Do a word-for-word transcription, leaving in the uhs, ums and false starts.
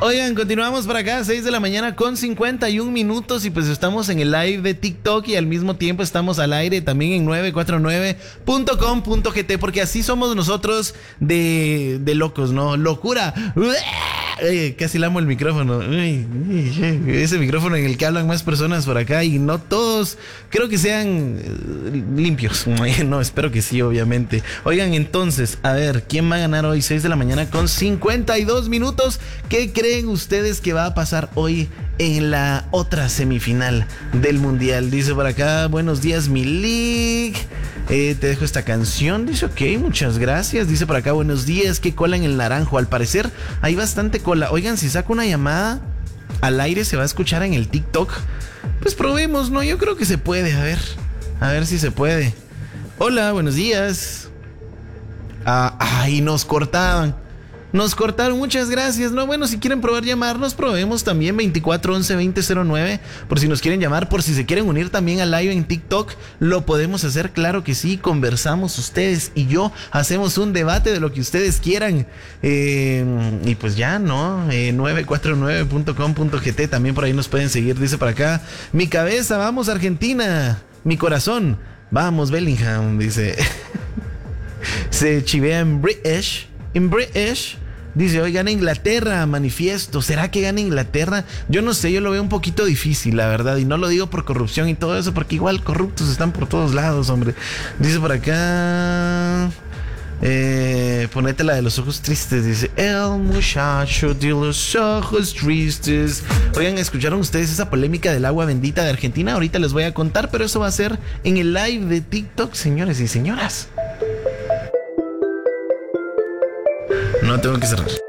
Oigan, continuamos por acá, seis de la mañana con cincuenta y un minutos y pues estamos en el live de TikTok y al mismo tiempo estamos al aire también en nueve cuatro nueve punto com punto g t porque así somos nosotros de, de locos, ¿no? Locura. Ay, casi lamo el micrófono. Ay, ay, ese micrófono en el que hablan más personas por acá y no todos creo que sean limpios. No, espero que sí, obviamente. Oigan, entonces, a ver, ¿quién va a ganar hoy? seis de la mañana con cincuenta y dos minutos. ¿Qué creen ustedes que va a pasar hoy en la otra semifinal del Mundial? Dice por acá, buenos días, Milik. Eh, te dejo esta canción. Dice, ok, muchas gracias. Dice por acá, buenos días, qué cola en el naranjo. Al parecer hay bastante cola. Oigan, si saco una llamada al aire, se va a escuchar en el TikTok. Pues probemos, ¿no? Yo creo que se puede. A ver, a ver si se puede. Hola, buenos días. Ah, ay, nos cortaban. Nos cortaron, muchas gracias. No, bueno, si quieren probar llamarnos, probemos también veinticuatro once veinte cero nueve. Por si nos quieren llamar, por si se quieren unir también al live en TikTok, lo podemos hacer, claro que sí. Conversamos ustedes y yo, hacemos un debate de lo que ustedes quieran. Eh, y pues ya, ¿no? Eh, nueve cuatro nueve punto com punto g t, también por ahí nos pueden seguir. Dice por acá, mi cabeza, vamos Argentina. Mi corazón, vamos Bellingham, dice. Se chivea en British. En British. Dice, hoy gana Inglaterra, manifiesto. ¿Será que gana Inglaterra? Yo no sé, yo lo veo un poquito difícil, la verdad. Y no lo digo por corrupción y todo eso, porque igual corruptos están por todos lados, hombre. Dice por acá... Eh, ponete la de los ojos tristes. Dice, el muchacho de los ojos tristes. Oigan, ¿escucharon ustedes esa polémica del agua bendita de Argentina? Ahorita les voy a contar, pero eso va a ser en el live de TikTok, señores y señoras. No tengo que cerrar.